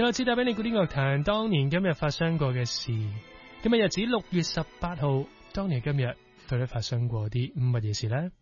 有我知道俾你古典樂壇當年今日發生過嘅事。今日日子6月18號，當年今日到底發生過啲乜嘢事呢？